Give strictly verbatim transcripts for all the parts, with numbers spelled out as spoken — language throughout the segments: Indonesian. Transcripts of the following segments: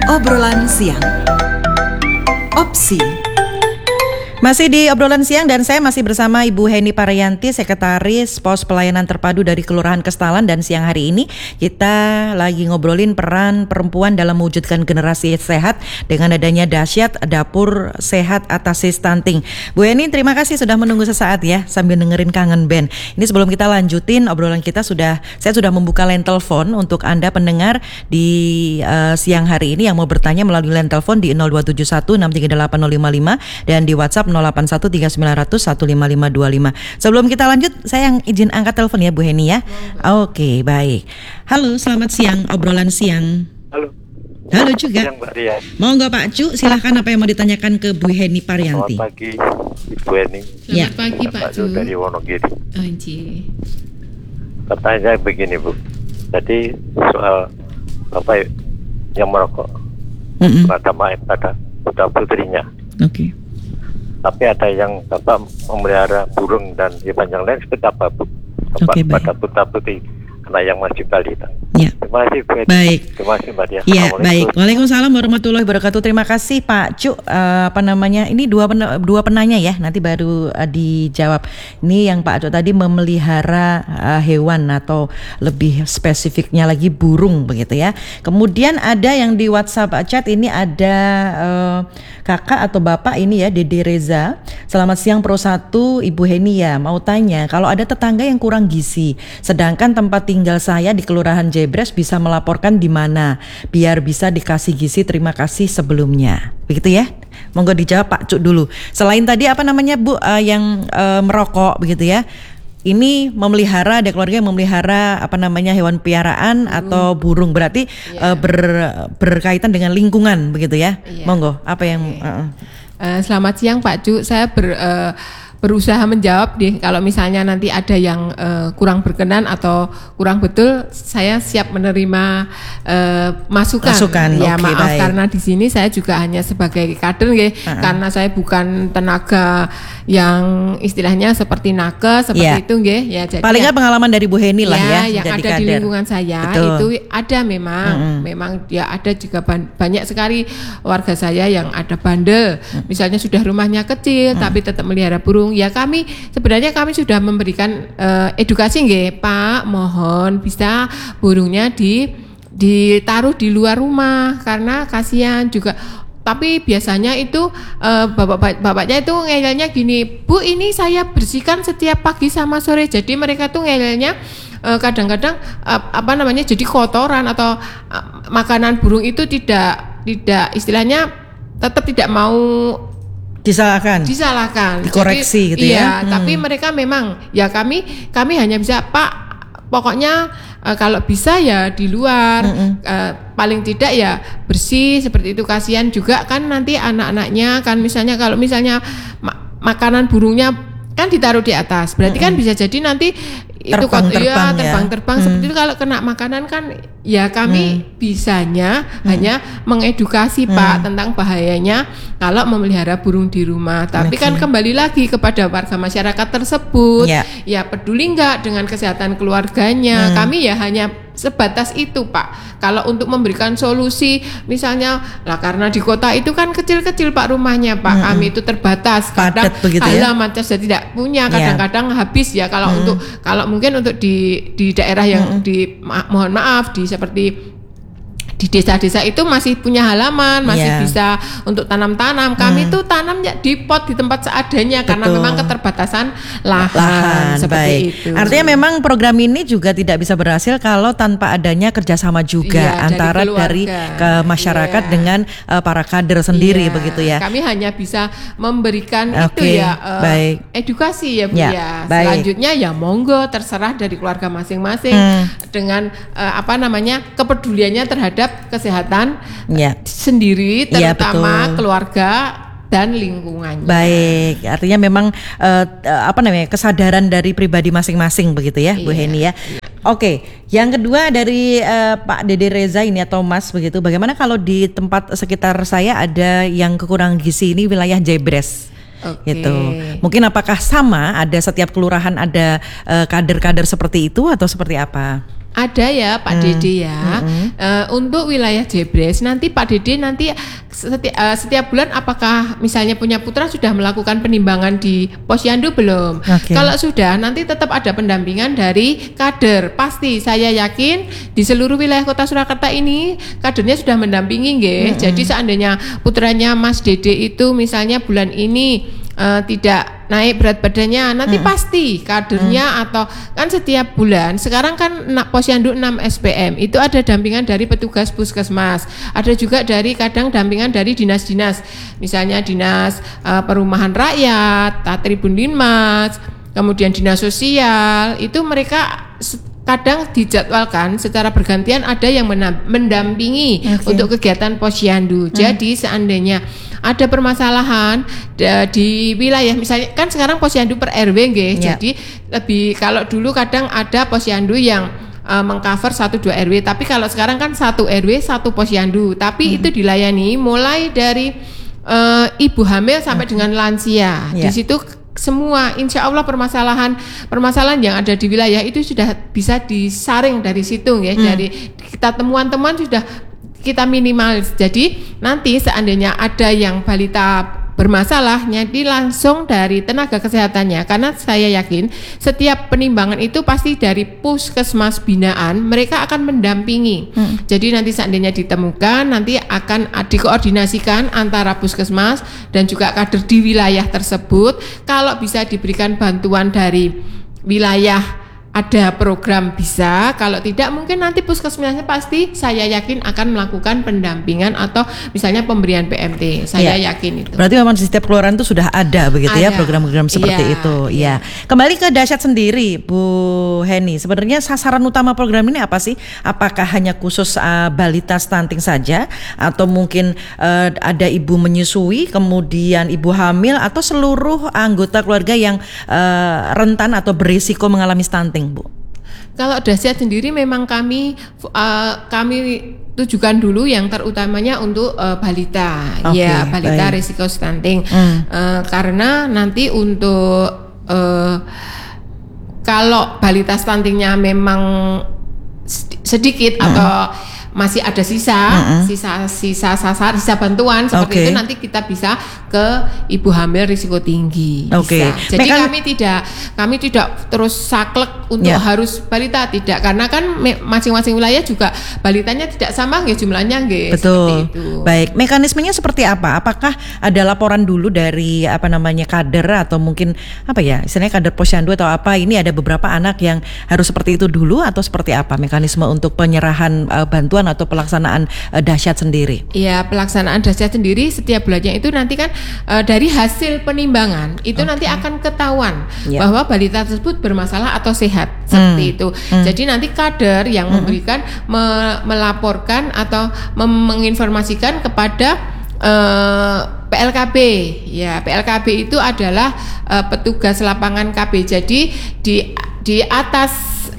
Obrolan siang. Opsi. Masih di obrolan siang dan saya masih bersama Ibu Heni Parayanti, Sekretaris Pos Pelayanan Terpadu dari Kelurahan Kestalan, dan siang hari ini kita lagi ngobrolin peran perempuan dalam mewujudkan generasi sehat dengan adanya Dahsyat Dapur Sehat Atasi Stunting. Bu Heni, terima kasih sudah menunggu sesaat ya sambil dengerin Kangen Band. Ini sebelum kita lanjutin obrolan kita, sudah saya sudah membuka line telepon untuk Anda pendengar di uh, siang hari ini yang mau bertanya melalui line telepon di nol dua tujuh satu enam tiga delapan nol lima lima dan di WhatsApp nol delapan satu tiga sembilan nol nol satu lima lima dua lima. Sebelum kita lanjut, saya yang izin angkat telepon ya Bu Heni ya. Oke, okay, baik. Halo, selamat siang, obrolan siang. Halo. Halo juga. Siang, Mbak Ria. Mau nggak Pak Cu? Silahkan, apa yang mau ditanyakan ke Bu Heni Parayanti. Selamat pagi, Ibu Heni. Selamat ya. pagi Pak Cu. Dari Wonogiri. Anjir. Pertanyaan saya begini Bu. Jadi soal apa yang merokok Mm-mm. pada maaf pada putra putrinya. Oke. Okay. Tapi ada yang Bapak memelihara burung dan hewan yang lain seperti apa Bu? Bapak Oke, baik. pada putra putri anak yang masih balita. Ya. Terima kasih Bu Heni. Baik. Terima kasih Mbak Ria. Iya, baik. Waalaikumsalam warahmatullahi wabarakatuh. Terima kasih Pak Cu. Uh, apa namanya? Ini dua pen- dua penanya ya. Nanti baru uh, dijawab. Ini yang Pak Cu tadi memelihara uh, hewan atau lebih spesifiknya lagi burung begitu ya. Kemudian ada yang di WhatsApp chat ini ada uh, kakak atau bapak ini ya, Dede Reza. Selamat siang Pro satu Ibu Heni ya. Mau tanya, kalau ada tetangga yang kurang gizi, sedangkan tempat tinggal saya di Kelurahan Jebres, bisa melaporkan di mana biar bisa dikasih gizi? Terima kasih sebelumnya. Begitu ya. Monggo dijawab Pak Cuk dulu. Selain tadi apa namanya Bu uh, yang uh, merokok begitu ya. Ini memelihara, ada keluarga yang memelihara apa namanya hewan piaraan burung. Atau burung, berarti yeah. uh, ber, berkaitan dengan lingkungan begitu ya. Yeah. Monggo, apa yang okay. uh, uh, Selamat siang Pak Cuk. Saya ber uh, berusaha menjawab deh, kalau misalnya nanti ada yang uh, kurang berkenan atau kurang betul, saya siap menerima uh, masukan. Masukan. Ya, okay, maaf baik. Karena di sini saya juga hanya sebagai kader nggih, uh-huh. karena saya bukan tenaga yang istilahnya seperti nakes seperti yeah. itu nggih. Ya, jadi paling nggak ya, pengalaman dari Bu Heni lah ya, ya yang ada kader. Di lingkungan saya. Betul. Itu ada memang, mm-hmm. memang ya ada juga ban- banyak sekali warga saya yang ada bandel, mm-hmm. misalnya sudah rumahnya kecil, mm-hmm. tapi tetap melihara burung. Ya kami sebenarnya kami sudah memberikan uh, edukasi nggih, Pak, mohon bisa burungnya di ditaruh di luar rumah karena kasihan juga. Tapi biasanya itu uh, bapak bapaknya itu ngelelnya gini, Bu, ini saya bersihkan setiap pagi sama sore. Jadi mereka tuh ngelelnya uh, kadang-kadang uh, apa namanya jadi kotoran atau uh, makanan burung itu tidak tidak istilahnya tetap tidak mau disalahkan, disalahkan, dikoreksi. Jadi, gitu iya, ya. Hmm. Tapi mereka memang ya kami kami hanya bisa Pak, pokoknya uh, kalau bisa ya di luar, uh, paling tidak ya bersih seperti itu. Kasihan juga kan nanti anak-anaknya kan, misalnya kalau misalnya ma- makanan burungnya kan ditaruh di atas, berarti mm-hmm. kan bisa jadi nanti itu terbang-terbang, ya, terbang-terbang ya. seperti hmm. itu. Kalau kena makanan kan ya kami hmm. bisanya hmm. hanya mengedukasi hmm. Pak tentang bahayanya kalau memelihara burung di rumah. Tapi okay. kan kembali lagi kepada warga masyarakat tersebut, yeah. ya peduli nggak dengan kesehatan keluarganya. Hmm. Kami ya hanya sebatas itu Pak. Kalau untuk memberikan solusi misalnya lah, karena di kota itu kan kecil-kecil Pak rumahnya Pak, hmm. kami itu terbatas, kadang halaman ya? Saya tidak punya, kadang-kadang yeah. habis ya kalau hmm. untuk kalau mungkin untuk di di daerah yang hmm. di ma- mohon maaf di seperti di desa-desa itu masih punya halaman, masih yeah. bisa untuk tanam-tanam. Kami hmm. tuh tanam ya di pot di tempat seadanya. Betul. Karena memang keterbatasan lahan, lahan seperti baik. itu. Artinya memang program ini juga tidak bisa berhasil kalau tanpa adanya kerjasama juga yeah, antara dari, dari ke masyarakat yeah. dengan uh, para kader sendiri yeah. begitu ya. Kami hanya bisa memberikan okay. itu ya uh, baik. edukasi ya Bu yeah. ya. Baik. Selanjutnya ya monggo terserah dari keluarga masing-masing hmm. dengan uh, apa namanya kepeduliannya terhadap kesehatan ya. sendiri, terutama ya, keluarga dan lingkungannya. Baik, artinya memang uh, apa namanya kesadaran dari pribadi masing-masing begitu ya, iya, Bu Heni ya. Iya. Oke, yang kedua dari uh, Pak Dede Reza ini atau Mas begitu. Bagaimana kalau di tempat sekitar saya ada yang kekurangan gizi, ini wilayah Jebres. Okay. Gitu. Mungkin apakah sama ada setiap kelurahan ada uh, kader-kader seperti itu atau seperti apa? Ada ya Pak Hmm. Dede ya. Hmm. Eh, untuk wilayah Jebres nanti Pak Dede nanti seti- eh, setiap bulan apakah misalnya punya putra sudah melakukan penimbangan di Posyandu belum? Oke. Kalau sudah nanti tetap ada pendampingan dari kader. Pasti saya yakin di seluruh wilayah Kota Surakarta ini kadernya sudah mendampingi nggih. Jadi seandainya putranya Mas Dede itu misalnya bulan ini Uh, tidak naik berat badannya, nanti Hmm. pasti kadernya atau kan setiap bulan sekarang kan na- Posyandu enam S P M itu ada dampingan dari petugas puskesmas, ada juga dari kadang dampingan dari dinas-dinas, misalnya dinas uh, perumahan rakyat, Tribun Linmas, kemudian dinas sosial, itu mereka se- kadang dijadwalkan secara bergantian ada yang mena- mendampingi Oke. untuk kegiatan Posyandu. Jadi seandainya ada permasalahan da- di wilayah misalnya kan sekarang Posyandu per R W nggih. Ya. Jadi lebih kalau dulu kadang ada Posyandu yang uh, mengcover satu dua R W, tapi kalau sekarang kan satu R W satu Posyandu. Tapi itu dilayani mulai dari uh, ibu hamil sampai dengan lansia. Ya. Di situ semua insya Allah permasalahan permasalahan yang ada di wilayah itu sudah bisa disaring dari situ ya. Hmm. Dari kita temuan-temuan sudah kita minimalis. Jadi nanti seandainya ada yang balita bermasalah, jadi langsung dari tenaga kesehatannya, karena saya yakin setiap penimbangan itu pasti dari puskesmas binaan mereka akan mendampingi. Hmm. Jadi nanti seandainya ditemukan nanti akan dikoordinasikan antara puskesmas dan juga kader di wilayah tersebut. Kalau bisa diberikan bantuan dari wilayah ada program bisa, kalau tidak mungkin nanti puskesmasnya pasti saya yakin akan melakukan pendampingan atau misalnya pemberian P M T. Saya Iya. yakin itu. Berarti memang di setiap kelurahan itu sudah ada begitu ya Ada. program-program seperti Iya, itu. iya. Ya. Kembali ke dahsyat sendiri, Bu Heni. Sebenarnya sasaran utama program ini apa sih? Apakah hanya khusus uh, balita stunting saja, atau mungkin uh, ada ibu menyusui, kemudian ibu hamil, atau seluruh anggota keluarga yang uh, rentan atau berisiko mengalami stunting, Bu? Kalau dahsyat sendiri memang kami uh, kami tujukan dulu yang terutamanya untuk uh, balita, Oke, ya balita baik. risiko stunting. Hmm. Uh, karena nanti untuk uh, kalau balita stuntingnya memang sedi- sedikit Hmm. atau masih ada sisa, Mm-mm. sisa sisa sasar, sisa bantuan seperti Oke. itu nanti kita bisa ke ibu hamil risiko tinggi. Oke. Bisa. Jadi Mekan- kami tidak kami tidak terus saklek untuk Ya. harus balita, tidak, karena kan me- masing-masing wilayah juga balitanya tidak sama nggih jumlahnya nggih. Betul. Seperti itu. Baik, mekanismenya seperti apa? Apakah ada laporan dulu dari apa namanya kader, atau mungkin apa ya, istilahnya kader Posyandu atau apa? Ini ada beberapa anak yang harus seperti itu dulu, atau seperti apa mekanisme untuk penyerahan uh, bantuan atau pelaksanaan uh, dahsyat sendiri? Ya, pelaksanaan dahsyat sendiri setiap bulannya itu nanti kan eh, dari hasil penimbangan itu nanti akan ketahuan Ya. bahwa balita tersebut bermasalah atau sehat, seperti Hmm. itu. Jadi nanti kader yang memberikan me- melaporkan atau mem- menginformasikan kepada eh, P L K B. Ya, P L K B itu adalah eh, petugas lapangan K B. Jadi di di atas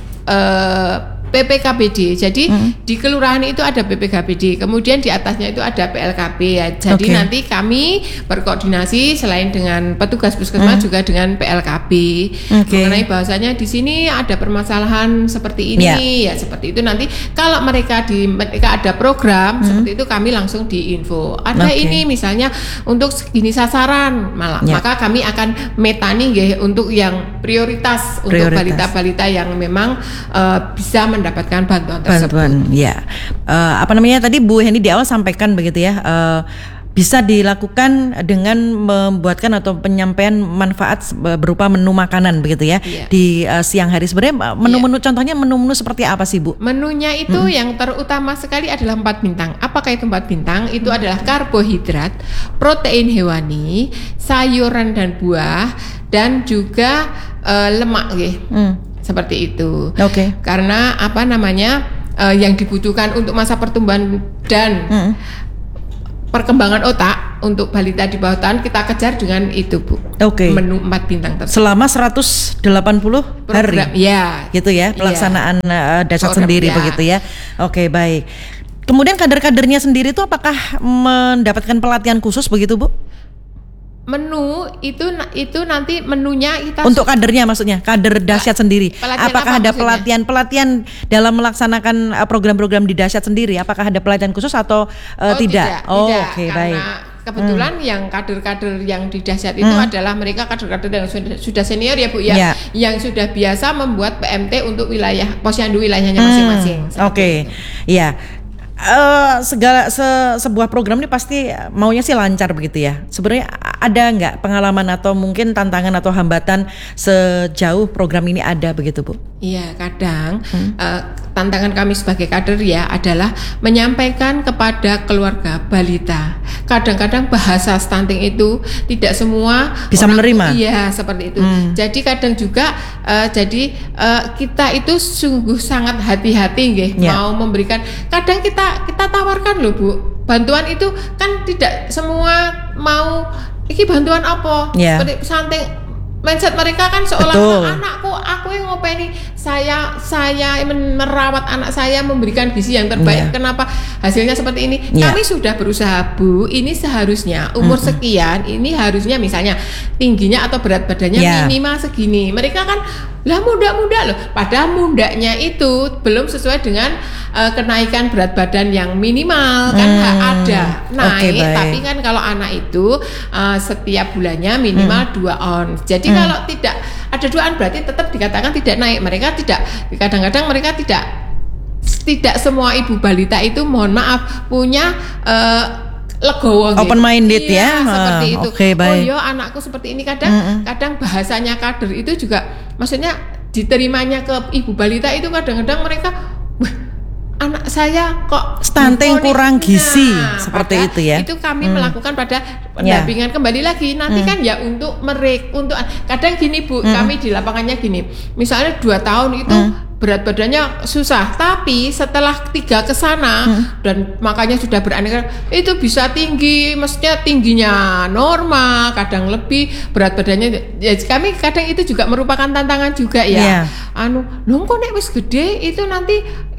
eh, P P K B D. Jadi Hmm. di kelurahan itu ada P P K B D, kemudian di atasnya itu ada P L K B ya. Jadi Oke. nanti kami berkoordinasi selain dengan petugas puskesmas juga dengan P L K B Hmm. Oke. mengenai bahwasanya di sini ada permasalahan seperti ini ya, seperti itu. Nanti kalau mereka di mereka ada program seperti itu kami langsung diinfo. Ada Hmm. Oke. ini misalnya untuk segini sasaran, malah Ya. maka kami akan metani nggih untuk yang prioritas, untuk Prioritas. balita-balita yang memang eh, bisa mendapatkan bantuan tersebut. Bantuan, ya. Eh, apa namanya tadi Bu Heni di awal sampaikan begitu ya, eh, bisa dilakukan dengan membuatkan atau penyampaian manfaat berupa menu makanan begitu ya, Iya. di eh, siang hari. Sebenarnya menu-menu contohnya menu-menu seperti apa sih, Bu? Menunya itu yang terutama sekali adalah empat bintang. Apakah itu empat bintang? Itu adalah karbohidrat, protein hewani, sayuran dan buah, dan juga eh, lemak, nggih. Hmm. Seperti itu. Oke. Karena apa namanya eh, yang dibutuhkan untuk masa pertumbuhan dan Hmm. perkembangan otak untuk balita di bawah tahun kita kejar dengan itu, Bu. Oke. Menu empat bintang tersebut. Selama seratus delapan puluh hari. Program, ya. Gitu ya, pelaksanaan eh, dahsyat Program, sendiri ya. begitu ya. Oke, baik. Kemudian kader-kadernya sendiri itu apakah mendapatkan pelatihan khusus begitu, Bu? menu itu itu nanti menunya kita untuk kadernya, maksudnya kader dahsyat sendiri. Pelatihan Apakah apa ada maksudnya? pelatihan pelatihan dalam melaksanakan uh, program-program di dahsyat sendiri? Apakah ada pelatihan khusus atau uh, Oh, tidak? tidak, Oh, tidak. oke, Karena baik. kebetulan hmm. yang kader-kader yang di dahsyat itu Hmm. adalah mereka kader-kader yang sudah, sudah senior ya Bu ya, Ya. yang sudah biasa membuat P M T untuk wilayah posyandu wilayahnya Hmm, masing-masing. Seperti Oke, itu. ya. Uh, segala se- sebuah program ini pasti maunya sih lancar begitu ya. Sebenarnya ada nggak pengalaman atau mungkin tantangan atau hambatan sejauh program ini ada begitu Bu? Iya, kadang hmm. uh, tantangan kami sebagai kader ya adalah menyampaikan kepada keluarga balita. Kadang-kadang bahasa stunting itu tidak semua bisa orang, menerima. Iya, seperti itu. Hmm. Jadi kadang juga uh, jadi uh, kita itu sungguh sangat hati-hati nggih Ya. mau memberikan. Kadang kita kita tawarkan loh Bu, bantuan itu kan tidak semua mau. Iki bantuan apa? Ya. Seperti stunting. Mindset mereka kan Betul. seolah anakku, aku yang ngopeni, saya saya merawat anak saya, memberikan gizi yang terbaik. Yeah. Kenapa hasilnya seperti ini? Yeah. Kami sudah berusaha Bu, ini seharusnya umur Mm-hmm. sekian, ini harusnya misalnya tingginya atau berat badannya Yeah. minimal segini. Mereka kan lah muda-muda loh, padahal mudanya itu belum sesuai dengan uh, kenaikan berat badan yang minimal kan Hmm. ada naik, Oke, baik. tapi kan kalau anak itu uh, setiap bulannya minimal dua ons. Jadi Hmm. kalau tidak ada dua on berarti tetap dikatakan tidak naik. Mereka tidak, kadang-kadang mereka tidak tidak semua ibu balita itu mohon maaf punya uh, legowo Open minded iya, ya. seperti Ah, itu. oke, Oh baik. iya anakku seperti ini. Kadang Mm-mm. kadang bahasanya kader itu juga maksudnya diterimanya ke ibu balita itu kadang-kadang mereka wah anak saya kok Stunting, hiponik." kurang gizi, Nah, seperti padahal itu ya. Itu kami Hmm. melakukan pada pendampingan kembali lagi nanti Hmm. kan ya untuk mereka untuk kadang gini Bu, Hmm. kami di lapangannya gini. Misalnya dua tahun itu Hmm. berat badannya susah, tapi setelah tiga ke sana Hmm. dan makanya sudah beraneka itu bisa tinggi, maksudnya tingginya normal, kadang lebih berat badannya. Ya, kami kadang itu juga merupakan tantangan juga ya. Yeah. Anu, lho kok nek wis gede itu nanti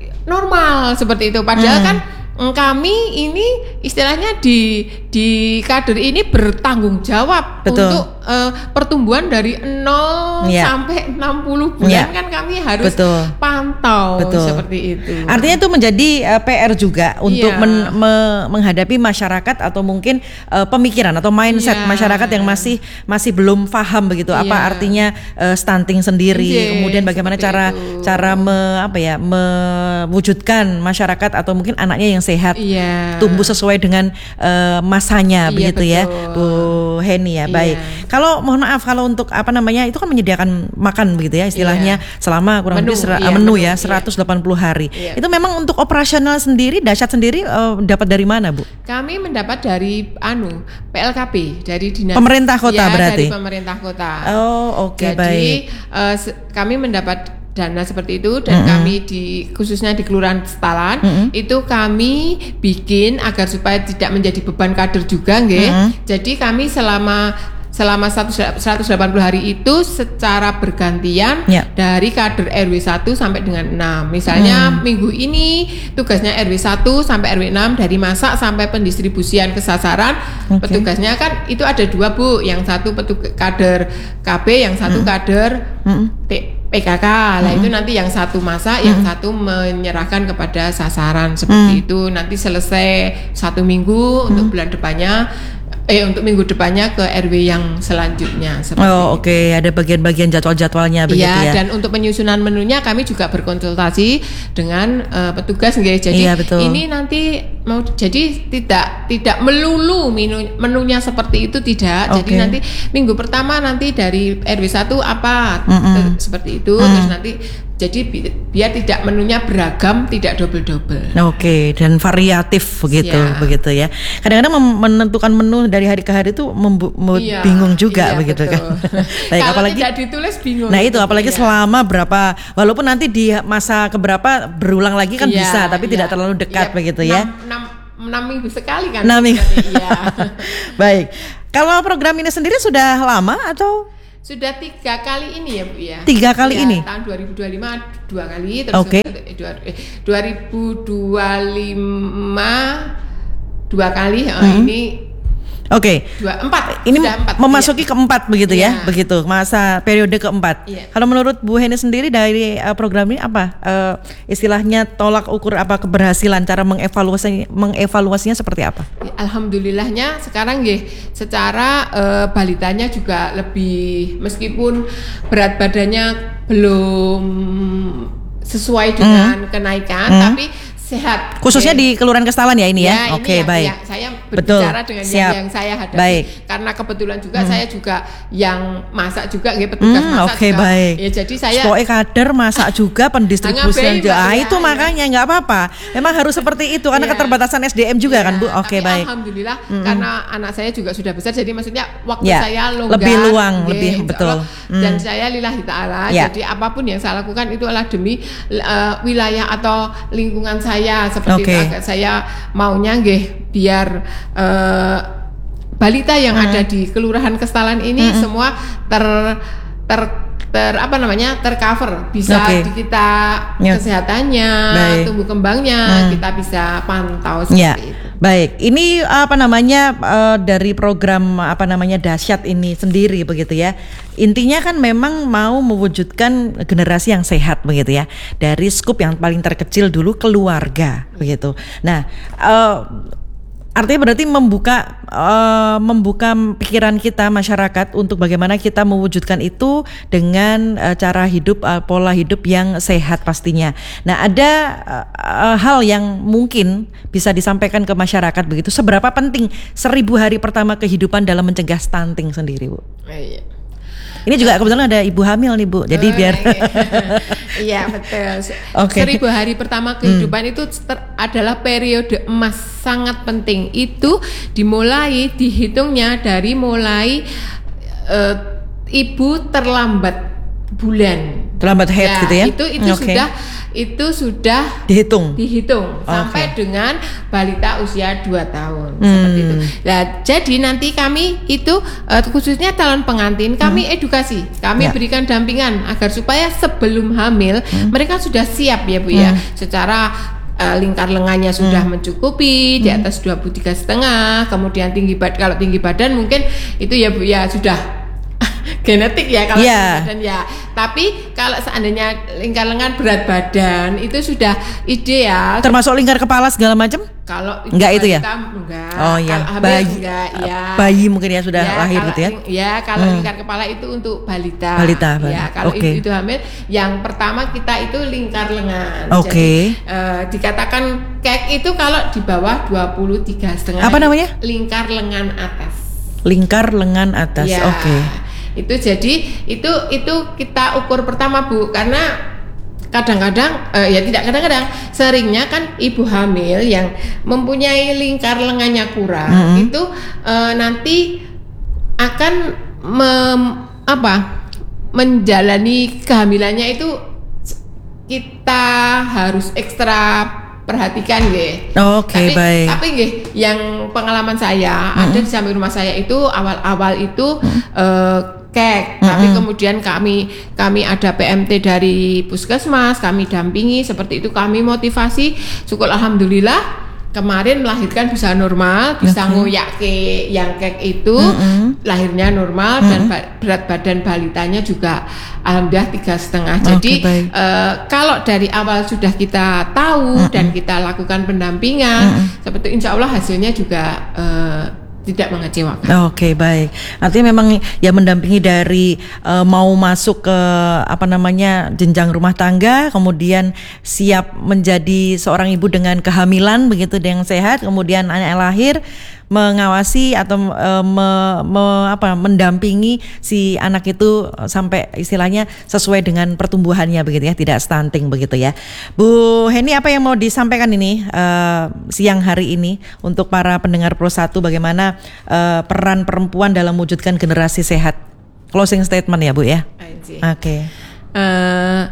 normal seperti itu. Padahal Hmm. kan mm, kami ini istilahnya di di kader ini bertanggung jawab Betul. untuk uh, pertumbuhan dari nol Ya. sampai enam puluh bulan Ya. kan kami harus Betul. pantau Betul. seperti itu. Artinya itu menjadi uh, P R juga untuk Iya. men- me- menghadapi masyarakat atau mungkin uh, pemikiran atau mindset Iya. masyarakat yang masih masih belum paham begitu apa Iya. artinya uh, stunting sendiri, Iya, kemudian bagaimana seperti cara itu. cara me- apa ya mewujudkan masyarakat atau mungkin anaknya yang sehat Iya. tumbuh sesuai dengan uh, masanya Iya, begitu ya betul. Bu Heni ya. Iya. Baik. Kalau mohon maaf kalau untuk apa namanya itu kan menyediakan makan begitu ya istilahnya selama kurang Menu, lebih sera- iya, menu menu, ya iya. seratus delapan puluh hari. Iya. Itu memang untuk operasional sendiri, dahsyat sendiri eh, dapat dari mana, Bu? Kami mendapat dari anu P L K P dari dinas Pemerintah kota ya, berarti? dari pemerintah kota. Oh, oke, Jadi baik. eh, se- kami mendapat dana seperti itu dan Mm-mm. kami di khususnya di Kelurahan Setalan Mm-mm. itu kami bikin agar supaya tidak menjadi beban kader juga nggih. Mm-mm. Jadi kami selama selama seratus delapan puluh hari itu secara bergantian Ya. dari kader R W satu sampai dengan enam. Misalnya Hmm. minggu ini tugasnya R W satu sampai R W enam dari masak sampai pendistribusian ke sasaran. Oke. Petugasnya kan itu ada dua Bu, yang satu petugas kader K B, yang satu kader Mm-mm. T- P K K. Lah itu nanti yang satu masak, yang satu menyerahkan kepada sasaran seperti itu. Nanti selesai satu minggu untuk bulan depannya eh untuk minggu depannya ke R W yang selanjutnya seperti Oh, itu. oke, ada bagian-bagian jadwal-jadwalnya begitu Iya, ya. dan untuk penyusunan menunya kami juga berkonsultasi dengan eh, petugas nggih. Jadi Iya, betul. ini nanti mau jadi tidak tidak melulu menu, menunya seperti itu tidak. Jadi Oke. nanti minggu pertama nanti dari R W satu apa Mm-mm. te- seperti itu Mm. terus nanti jadi bi- biar tidak menunya beragam, tidak double-double. Oke, dan variatif begitu, Iya. begitu ya. Kadang-kadang mem- menentukan menu dari hari ke hari itu membu- membuat Iya, bingung juga iya, begitu betul. kan. Baik, Kalau apalagi tidak ditulis bingung. Nah itu apalagi Iya. selama berapa, walaupun nanti di masa keberapa berulang lagi kan Iya, bisa, tapi iya. tidak terlalu dekat Iya, begitu ya. enam, enam, enam minggu sekali kan. Enam minggu. Iya. Baik, kalau program ini sendiri sudah lama atau Sudah tiga kali ini ya Bu ya. Tiga kali Ya, ini? Tahun dua ribu dua puluh lima dua kali, terus Oke. eh, dua, eh, dua ribu dua puluh lima dua kali. eh, Hmm. Ini Oke. Dua empat. Ini sudah empat. memasuki Iya. keempat begitu ya, Iya. begitu masa periode keempat. Iya. Kalau menurut Bu Heni sendiri dari uh, program ini apa uh, istilahnya tolak ukur apa keberhasilan, cara mengevaluasi mengevaluasinya seperti apa? Alhamdulillahnya sekarang nggih secara uh, balitanya juga lebih, meskipun berat badannya belum sesuai dengan Hmm. kenaikan, Hmm. tapi sehat. Khususnya Oke. di Kelurahan Kestalan ya ini ya. Ya, ini Oke, yang- baik. yang saya Betul. berbicara dengan Siap. yang, yang saya hadapi. Baik. Karena kebetulan juga saya juga yang masak juga, nggih, petugas Hmm, masak oke, juga. baik. Ya jadi saya Pokoknya kader masak juga pendistribusian Ngapain, juga. Mbak, Ah, ya, itu ya. makanya nggak apa-apa. Memang harus seperti itu karena Iya. keterbatasan S D M juga Ya, kan Bu. Oke, tapi baik. Alhamdulillah karena anak saya juga sudah besar, jadi maksudnya waktu Ya, saya longgar, lebih luang, nggih, lebih, insya betul. Allah. Dan Hmm. saya lillahi ta'ala, Ya. jadi apapun yang saya lakukan itu adalah demi uh, wilayah atau lingkungan saya, seperti Oke. itu. Saya maunya nggih biar uh, balita yang Hmm. ada di Kelurahan Kestalan ini semua ter ter ter apa namanya tercover, bisa Oke. di kita Ya. kesehatannya, Baik. tumbuh kembangnya kita bisa pantau seperti Ya, itu. baik. Ini apa namanya eh, dari program apa namanya dahsyat ini sendiri begitu ya. Intinya kan memang mau mewujudkan generasi yang sehat begitu ya. Dari skup yang paling terkecil dulu keluarga begitu. Nah, eh, artinya berarti membuka eh, membuka pikiran kita masyarakat untuk bagaimana kita mewujudkan itu dengan eh, cara hidup eh, pola hidup yang sehat pastinya. Nah, ada eh, eh, hal yang mungkin bisa disampaikan ke masyarakat begitu. Seberapa penting seribu hari pertama kehidupan dalam mencegah stunting sendiri, Bu? Iya. Ini juga kebetulan ada ibu hamil nih, Bu. Jadi Oh, biar iya betul. Oke. Seribu hari pertama kehidupan itu ter- adalah periode emas sangat penting. Itu dimulai dihitungnya dari mulai eh, ibu terlambat bulan. terlambat head gitu ya. Itu itu Oke. sudah itu sudah dihitung. dihitung sampai Oke. dengan balita usia dua tahun Hmm. seperti itu. Nah, jadi nanti kami itu uh, khususnya calon pengantin kami edukasi, kami Ya. berikan dampingan agar supaya sebelum hamil mereka sudah siap ya Bu ya, secara uh, lingkar lengannya sudah mencukupi di atas dua puluh tiga setengah, kemudian tinggi bad kalau tinggi badan mungkin itu ya Bu ya sudah genetik ya kalau Iya. tinggi badan ya. Tapi kalau seandainya lingkar lengan berat badan itu sudah ideal. Termasuk lingkar kepala segala macam? Kalau Enggak itu ya? balita, enggak. Oh iya, Kalau hamil bayi, enggak, ya. bayi mungkin ya sudah Ya, lahir kalau gitu ya? ling- Ya, kalau Hmm. lingkar kepala itu untuk balita. Balita, Ya, balita. kalau Oke. itu, itu hamil, yang pertama kita itu lingkar lengan. Oke. Jadi, eh, dikatakan kek itu kalau di bawah dua puluh tiga setengah. Apa namanya? Lingkar lengan atas. Lingkar lengan atas. Ya, Oke. itu jadi itu itu kita ukur pertama Bu, karena kadang-kadang eh, ya tidak kadang-kadang seringnya kan ibu hamil yang mempunyai lingkar lengannya kurang Mm-hmm. itu eh, nanti akan mem- apa menjalani kehamilannya itu kita harus ekstra perhatikan nggih. Oke, Tapi- baik. Tapi nggih, yang pengalaman saya ada di samping rumah saya itu awal-awal itu eh, kek, tapi kemudian kami kami ada P M T dari puskesmas, kami dampingi seperti itu, kami motivasi, syukur alhamdulillah kemarin melahirkan bisa normal, bisa ngoyake yang kek itu lahirnya normal dan ba- berat badan balitanya juga alhamdulillah tiga setengah. Jadi Oke, baik. eh, kalau dari awal sudah kita tahu dan kita lakukan pendampingan, seperti insya Allah hasilnya juga eh, tidak mengecewakan. Oke, baik. Artinya memang ya mendampingi dari eh, mau masuk ke apa namanya jenjang rumah tangga, kemudian siap menjadi seorang ibu dengan kehamilan begitu dengan sehat, kemudian anak lahir, mengawasi atau eh, me- me- apa mendampingi si anak itu sampai istilahnya sesuai dengan pertumbuhannya begitu ya, tidak stunting begitu ya. Bu Heni, apa yang mau disampaikan ini eh, siang hari ini untuk para pendengar Pro satu, bagaimana eh, peran perempuan dalam mewujudkan generasi sehat? Closing statement ya Bu ya. Oke. Eh,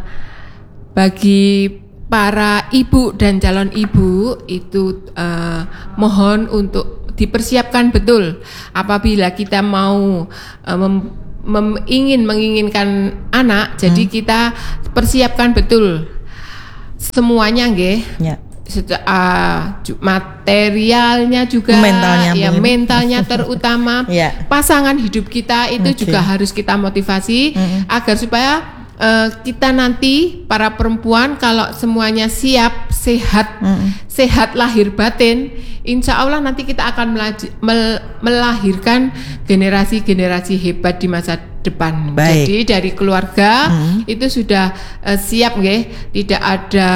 bagi para ibu dan calon ibu itu eh, mohon untuk dipersiapkan betul apabila kita mau eh, mem- mem- ingin menginginkan anak, jadi kita persiapkan betul semuanya nggih. Ya. Seta, uh, materialnya juga, mentalnya, ya mentalnya terutama. Ya. Pasangan hidup kita itu Okay. juga harus kita motivasi Mm-mm. agar supaya uh, kita nanti para perempuan kalau semuanya siap, sehat, Mm-mm. sehat lahir batin, insya Allah nanti kita akan melaj- mel- melahirkan generasi-generasi hebat di masa depan. Baik. Jadi dari keluarga Mm. itu sudah uh, siap, nggih, tidak ada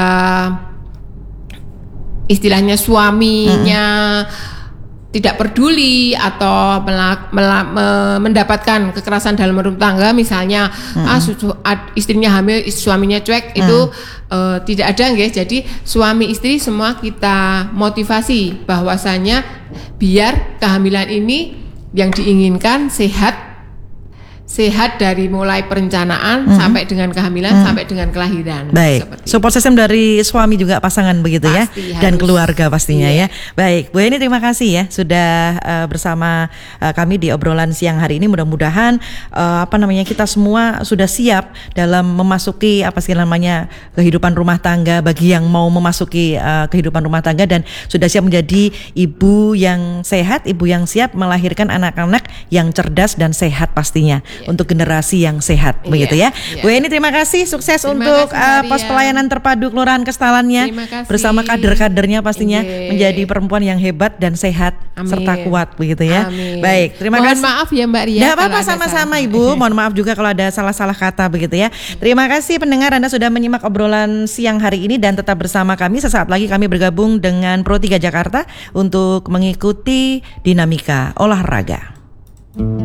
istilahnya suaminya mm-hmm. tidak peduli atau mela- mela- me- mendapatkan kekerasan dalam rumah tangga, misalnya mm-hmm. ah, su- ad- istrinya hamil, suaminya cuek, mm. itu uh, tidak ada, nggih. Jadi suami istri semua kita motivasi bahwasanya biar kehamilan ini yang diinginkan sehat, sehat dari mulai perencanaan mm-hmm. sampai dengan kehamilan mm-hmm. sampai dengan kelahiran. Baik, support system dari suami juga pasangan begitu Pasti ya, dan harus. keluarga pastinya Iya. ya. Baik, Bu Eni terima kasih ya sudah uh, bersama uh, kami di obrolan siang hari ini. Mudah-mudahan uh, apa namanya kita semua sudah siap dalam memasuki apa sih namanya kehidupan rumah tangga bagi yang mau memasuki uh, kehidupan rumah tangga dan sudah siap menjadi ibu yang sehat, ibu yang siap melahirkan anak-anak yang cerdas dan sehat pastinya. Yeah. Untuk generasi yang sehat, yeah. begitu ya. Yeah. Bu Eni terima kasih, sukses terima untuk kasih, uh, pos pelayanan terpadu Kelurahan Kestalannya bersama kader-kadernya pastinya yeah. menjadi perempuan yang hebat dan sehat Amin. serta kuat begitu ya. Amin. Baik, terima Mohon kasih. maaf ya Mbak Ria. Tidak apa-apa, sama-sama Ibu. Mohon maaf juga kalau ada salah-salah kata begitu ya. Terima kasih pendengar, Anda sudah menyimak obrolan siang hari ini dan tetap bersama kami. Sesaat lagi kami bergabung dengan Pro tiga Jakarta untuk mengikuti dinamika olahraga.